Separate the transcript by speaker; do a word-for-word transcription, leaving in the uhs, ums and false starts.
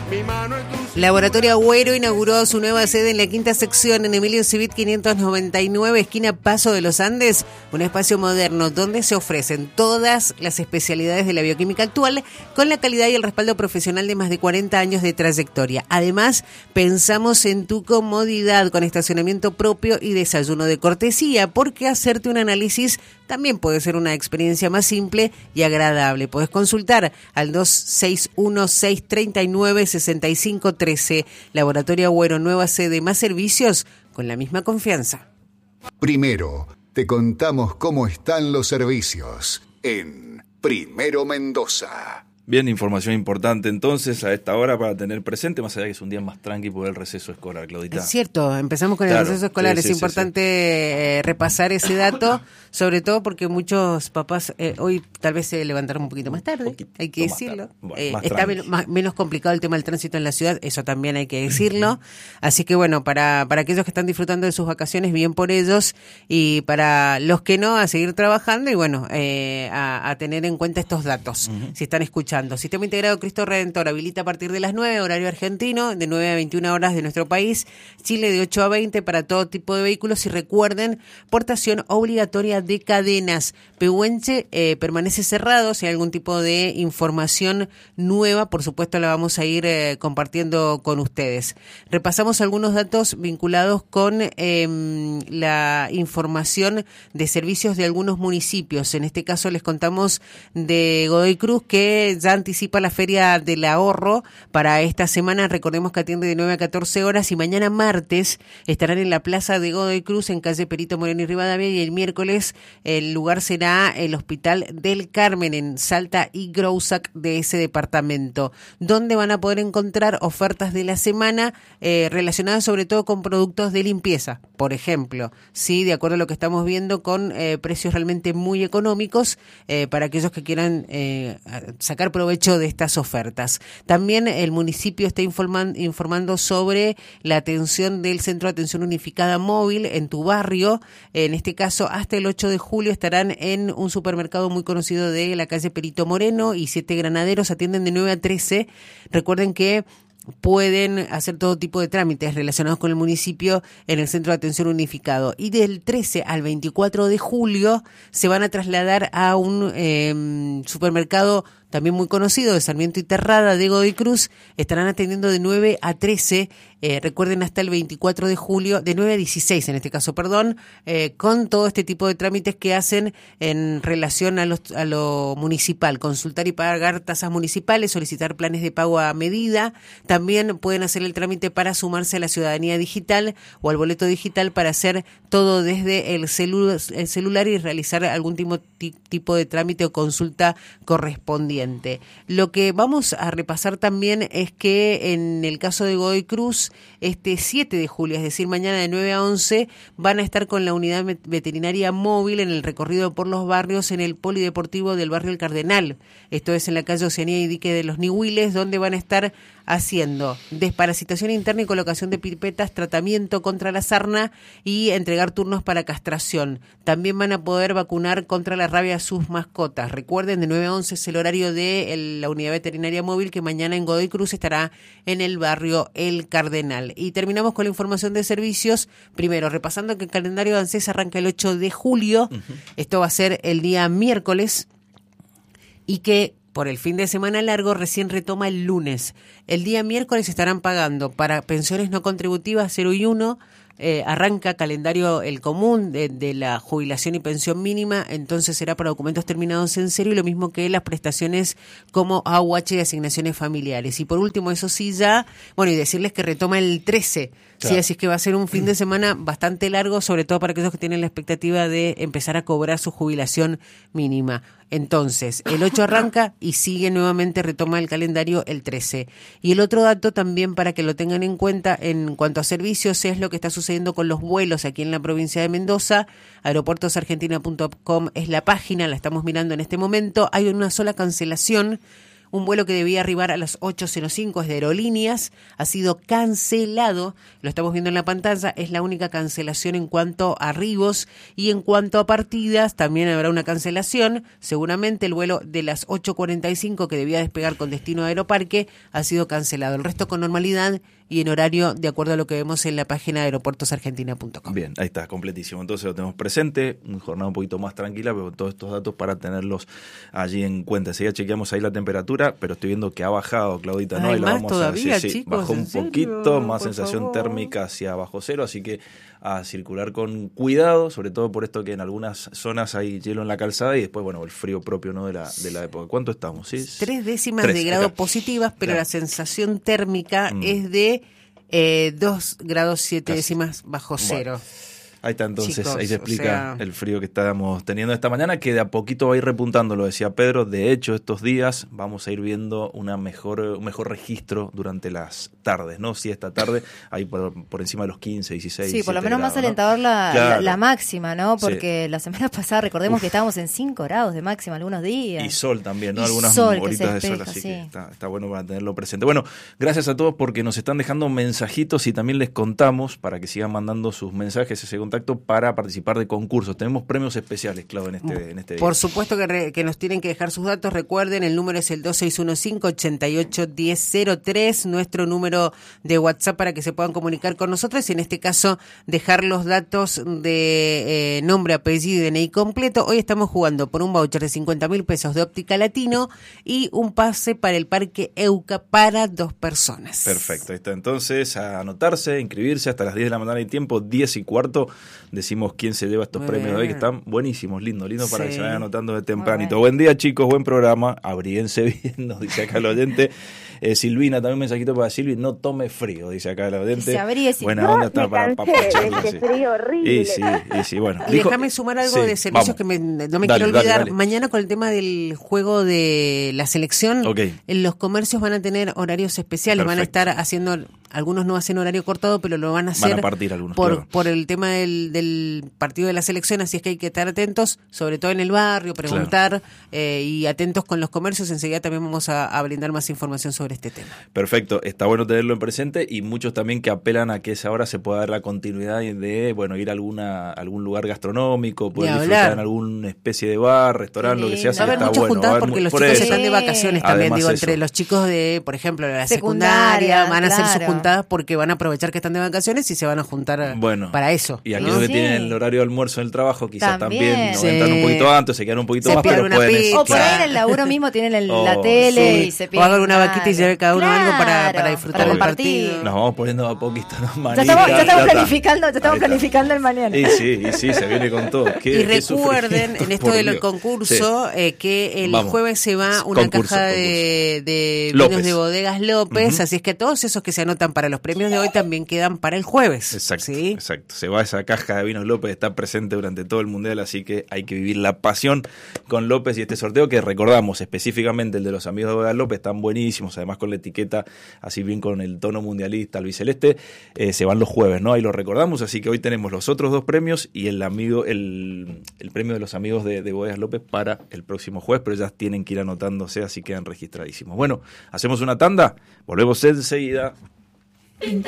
Speaker 1: Laboratorio Agüero inauguró su nueva sede en la quinta sección en Emilio Civit quinientos noventa y nueve, esquina Paso de los Andes, un espacio moderno donde se ofrecen todas las especialidades de la bioquímica actual con la calidad y el respaldo profesional de más de cuarenta años de trayectoria. Además, pensamos en tu comodidad con estacionamiento propio y desayuno de cortesía, porque hacerte un análisis también puede ser una experiencia más simple y agradable. Puedes consultar al dos seis uno, seis tres nueve, seis cinco uno tres. Laboratorio Agüero, nueva sede, más servicios con la misma confianza.
Speaker 2: Primero, te contamos cómo están los servicios en Primero Mendoza.
Speaker 3: Bien, información importante entonces a esta hora para tener presente, más allá que es un día más tranqui por el receso escolar, Claudita.
Speaker 1: Es cierto, empezamos con
Speaker 3: claro,
Speaker 1: el receso escolar,
Speaker 3: sí,
Speaker 1: es
Speaker 3: sí,
Speaker 1: importante
Speaker 3: sí, sí.
Speaker 1: Eh, repasar ese dato, sobre todo porque muchos papás eh, hoy tal vez se levantaron un poquito más tarde, poquito hay que decirlo.
Speaker 3: Bueno,
Speaker 1: eh, está men- más, menos complicado el tema del tránsito en la ciudad, eso también hay que decirlo. Así que bueno, para, para aquellos que están disfrutando de sus vacaciones, bien por ellos, y para los que no, a seguir trabajando y bueno, eh, a, a tener en cuenta estos datos, uh-huh. si están escuchando. Sistema Integrado Cristo Redentor habilita a partir de las nueve, horario argentino, de nueve a veintiuna horas de nuestro país, Chile de ocho a veinte para todo tipo de vehículos, y recuerden, portación obligatoria de cadenas. Pehuenche eh, permanece cerrado. Si hay algún tipo de información nueva, por supuesto la vamos a ir eh, compartiendo con ustedes. Repasamos algunos datos vinculados con eh, la información de servicios de algunos municipios. En este caso les contamos de Godoy Cruz, que ya anticipa la Feria del Ahorro para esta semana. Recordemos que atiende de nueve a catorce horas, y mañana martes estarán en la Plaza de Godoy Cruz, en calle Perito Moreno y Rivadavia, y el miércoles el lugar será el Hospital del Carmen en Salta y Grousac de ese departamento, donde van a poder encontrar ofertas de la semana eh, relacionadas sobre todo con productos de limpieza, por ejemplo, sí, de acuerdo a lo que estamos viendo, con eh, precios realmente muy económicos eh, para aquellos que quieran eh, sacar provecho de estas ofertas. También el municipio está informan, informando sobre la atención del Centro de Atención Unificada Móvil en tu barrio. En este caso, hasta el ocho de julio estarán en un supermercado muy conocido de la calle Perito Moreno y Siete Granaderos. Atienden de nueve a trece. Recuerden que pueden hacer todo tipo de trámites relacionados con el municipio en el Centro de Atención Unificado. Y del trece al veinticuatro de julio se van a trasladar a un eh, supermercado también muy conocido de Sarmiento y Terrada de Godoy Cruz. Estarán atendiendo de nueve a trece, eh, recuerden, hasta el veinticuatro de julio, de nueve a dieciséis en este caso, perdón, eh, con todo este tipo de trámites que hacen en relación a, los, a lo municipal, consultar y pagar tasas municipales, solicitar planes de pago a medida. También pueden hacer el trámite para sumarse a la ciudadanía digital o al boleto digital, para hacer todo desde el, celu- el celular y realizar algún tipo, tipo de trámite o consulta correspondiente. Lo que vamos a repasar también es que en el caso de Godoy Cruz, este siete de julio, es decir, mañana de nueve a once, van a estar con la unidad veterinaria móvil en el recorrido por los barrios en el polideportivo del barrio El Cardenal. Esto es en la calle Oceanía y Dique de los Nihuiles, donde van a estar haciendo desparasitación interna y colocación de pipetas, tratamiento contra la sarna y entregar turnos para castración. También van a poder vacunar contra la rabia a sus mascotas. Recuerden, de nueve a once es el horario de el, la unidad veterinaria móvil, que mañana en Godoy Cruz estará en el barrio El Cardenal. Y terminamos con la información de servicios. Primero, repasando que el calendario de ANSES arranca el ocho de julio. Uh-huh. Esto va a ser el día miércoles, y que por el fin de semana largo recién retoma el lunes. El día miércoles estarán pagando para pensiones no contributivas cero y uno. Eh, arranca calendario el común de, de la jubilación y pensión mínima, entonces será para documentos terminados en cero, y lo mismo que las prestaciones como A U H y asignaciones familiares. Y por último, eso sí, ya, bueno, y decirles que retoma el trece, claro. Sí, así es que va a ser un fin de semana bastante largo, sobre todo para aquellos que tienen la expectativa de empezar a cobrar su jubilación mínima. Entonces, el ocho arranca y sigue nuevamente, retoma el calendario el trece. Y el otro dato también para que lo tengan en cuenta en cuanto a servicios es lo que está sucediendo con los vuelos aquí en la provincia de Mendoza. aeropuertos argentina punto com es la página, la estamos mirando en este momento. Hay una sola cancelación, Un vuelo que debía arribar a las ocho cero cinco es de Aerolíneas, ha sido cancelado, lo estamos viendo en la pantalla, es la única cancelación en cuanto a arribos, y en cuanto a partidas también habrá una cancelación. Seguramente el vuelo de las ocho cuarenta y cinco que debía despegar con destino a Aeroparque ha sido cancelado. El resto con normalidad y en horario de acuerdo a lo que vemos en la página de aeropuertos argentina punto com.
Speaker 3: Bien, ahí está, completísimo. Entonces lo tenemos presente, una jornada un poquito más tranquila, pero todos estos datos para tenerlos allí en cuenta. Enseguida chequeamos ahí la temperatura, pero estoy viendo que ha bajado, Claudita, ¿no?
Speaker 1: Ay,
Speaker 3: y la
Speaker 1: más
Speaker 3: vamos
Speaker 1: todavía,
Speaker 3: a decir, sí,
Speaker 1: chicos,
Speaker 3: bajó un
Speaker 1: ¿en serio?
Speaker 3: poquito, más
Speaker 1: Por
Speaker 3: sensación
Speaker 1: favor.
Speaker 3: térmica hacia bajo cero, así que a circular con cuidado, sobre todo por esto que en algunas zonas hay hielo en la calzada y después, bueno, el frío propio, ¿no? de la de la época. ¿Cuánto estamos? ¿Sí?
Speaker 1: Tres décimas
Speaker 3: Tres,
Speaker 1: de grado
Speaker 3: acá.
Speaker 1: positivas, pero
Speaker 3: Claro.
Speaker 1: la sensación térmica
Speaker 3: Mm.
Speaker 1: es de eh, dos grados siete
Speaker 3: Casi.
Speaker 1: décimas bajo cero.
Speaker 3: Bueno. Ahí está, entonces,
Speaker 1: Chicos,
Speaker 3: ahí se explica
Speaker 1: o sea...
Speaker 3: el frío que estábamos teniendo esta mañana, que de a poquito va a ir repuntando, lo decía Pedro. De hecho, estos días vamos a ir viendo una mejor, un mejor registro durante las tardes, ¿no? Sí, esta tarde, ahí por, por encima de los quince, dieciséis,
Speaker 4: Sí, por lo
Speaker 3: diecisiete
Speaker 4: menos más
Speaker 3: grados, ¿no?
Speaker 4: alentador la,
Speaker 3: Claro.
Speaker 4: la, la máxima, ¿no?
Speaker 3: Sí.
Speaker 4: Porque la semana pasada recordemos Uf. que estábamos en cinco grados de máxima algunos días.
Speaker 3: Y sol también, ¿no?
Speaker 4: Y
Speaker 3: Algunas
Speaker 4: sol,
Speaker 3: horitas de
Speaker 4: despeja,
Speaker 3: sol, así
Speaker 4: sí.
Speaker 3: que está, está bueno para tenerlo presente. Bueno, gracias a todos porque nos están dejando mensajitos y también les contamos para que sigan mandando sus mensajes, ese contacto para participar de concursos. Tenemos premios especiales, Claudio, en este, en este día.
Speaker 1: Por supuesto que, re, que nos tienen que dejar sus datos. Recuerden, el número es el dos seis uno cinco, ocho ocho uno cero cero tres, nuestro número de WhatsApp para que se puedan comunicar con nosotros y en este caso dejar los datos de eh, nombre, apellido y D N I completo. Hoy estamos jugando por un voucher de cincuenta mil pesos de Óptica Latino y un pase para el Parque Euca para dos personas.
Speaker 3: Perfecto, ahí está. Entonces, a anotarse, inscribirse hasta las diez de la mañana y tiempo, diez y cuarto, decimos quién se lleva estos
Speaker 1: Muy
Speaker 3: premios
Speaker 1: bien.
Speaker 3: de hoy, que están buenísimos, lindo, lindo para
Speaker 1: Sí.
Speaker 3: que se vayan anotando de tempranito.
Speaker 4: Bueno.
Speaker 3: Buen día, chicos, buen programa, abríense bien, nos dice acá el oyente. Eh, Silvina, también un mensajito para Silvi, no tome frío, dice acá el oyente.
Speaker 4: Se abríe, sí.
Speaker 3: Buena
Speaker 4: No,
Speaker 3: onda está
Speaker 5: me
Speaker 3: para
Speaker 5: cansé
Speaker 3: papacharlo,
Speaker 5: de
Speaker 3: sí.
Speaker 5: este frío horrible.
Speaker 3: Y sí, y sí, bueno.
Speaker 1: Y
Speaker 3: Dijo-
Speaker 1: déjame sumar algo
Speaker 3: sí,
Speaker 1: de servicios
Speaker 3: vamos.
Speaker 1: que me, no me
Speaker 3: Dale,
Speaker 1: quiero
Speaker 3: dale,
Speaker 1: olvidar.
Speaker 3: dale.
Speaker 1: Mañana con el tema del juego de la selección,
Speaker 3: Ok.
Speaker 1: en los comercios van a tener horarios especiales, van a
Speaker 3: Perfecto.
Speaker 1: estar haciendo, algunos no hacen horario cortado, pero lo van a hacer
Speaker 3: Van a partir algunos,
Speaker 1: por,
Speaker 3: claro.
Speaker 1: por el tema del, del partido de la selección, así es que hay que estar atentos, sobre todo en el barrio, preguntar eh, y atentos con los comercios. Enseguida también vamos a, a brindar más información sobre este tema.
Speaker 3: Perfecto, está bueno tenerlo en presente y muchos también que apelan a que esa hora se pueda dar la continuidad de, bueno, ir a alguna algún lugar gastronómico, poder
Speaker 1: Ni
Speaker 3: disfrutar
Speaker 1: hablar.
Speaker 3: en alguna especie de bar, restaurante, lo que sea,
Speaker 4: lindo.
Speaker 3: así
Speaker 1: Va a
Speaker 3: que
Speaker 1: haber
Speaker 3: está
Speaker 1: muchas
Speaker 3: bueno.
Speaker 1: juntadas
Speaker 3: va a haber
Speaker 1: porque
Speaker 3: mu-
Speaker 1: los
Speaker 3: por
Speaker 1: chicos
Speaker 3: eso.
Speaker 1: están de vacaciones también,
Speaker 3: Además
Speaker 1: digo,
Speaker 3: eso.
Speaker 1: entre los chicos de, por ejemplo, de la
Speaker 4: Secundaria,
Speaker 1: secundaria, van a hacer sus
Speaker 4: claro.
Speaker 1: juntadas porque van a aprovechar que están de vacaciones y se van a juntar
Speaker 3: Bueno,
Speaker 1: para eso.
Speaker 3: Y
Speaker 1: ¿no?
Speaker 3: aquellos que
Speaker 4: Sí.
Speaker 3: tienen el horario de almuerzo en el trabajo, quizás también,
Speaker 4: También.
Speaker 3: no
Speaker 1: Sí.
Speaker 3: entran un poquito antes, se quedan un poquito
Speaker 1: Se
Speaker 3: más, pero
Speaker 1: pierden una
Speaker 3: pueden...
Speaker 1: pizza.
Speaker 4: O por ahí
Speaker 1: Claro.
Speaker 4: en el laburo mismo tienen el- la
Speaker 3: Oh,
Speaker 4: tele
Speaker 3: sí.
Speaker 4: y se
Speaker 1: O
Speaker 4: piden
Speaker 1: hagan una vaquita y
Speaker 4: algo.
Speaker 1: lleve cada uno algo para,
Speaker 4: Claro,
Speaker 1: para disfrutar
Speaker 4: para
Speaker 1: del
Speaker 4: compartir.
Speaker 1: partido.
Speaker 3: Nos vamos poniendo a poquito, ¿no?
Speaker 4: Ya
Speaker 3: Manita,
Speaker 4: estamos, ya estamos
Speaker 3: está.
Speaker 4: planificando, ya estamos
Speaker 3: Ahí está.
Speaker 4: planificando el mañana.
Speaker 3: Y sí, y sí, se viene con todo. Qué-
Speaker 1: Y
Speaker 3: qué
Speaker 1: recuerden,
Speaker 3: sufrimiento,
Speaker 1: en esto
Speaker 3: por
Speaker 1: del
Speaker 3: Dios.
Speaker 1: concurso,
Speaker 3: Sí.
Speaker 1: eh, que el
Speaker 3: Vamos.
Speaker 1: jueves se va una
Speaker 3: Concurso,
Speaker 1: caja de, de
Speaker 3: López.
Speaker 1: vinos de bodegas López,
Speaker 3: Ujú.
Speaker 1: así es que todos esos que se anotan para los premios de hoy también quedan para el jueves.
Speaker 3: Exacto,
Speaker 1: ¿sí?
Speaker 3: exacto. Se va esa caja de vinos López, está presente durante todo el mundial, así que hay que vivir la pasión con López y este sorteo que recordamos específicamente el de los amigos de Bodegas López, están buenísimos, además con la etiqueta, así bien con el tono mundialista, albiceleste, eh, se van los jueves, ¿no? Ahí lo recordamos, así que hoy tenemos los otros dos premios y el amigo, el, el premio de los amigos de, de Bodegas López para el próximo jueves, pero ya tienen que ir anotándose, así quedan registradísimos. Bueno, hacemos una tanda, volvemos enseguida.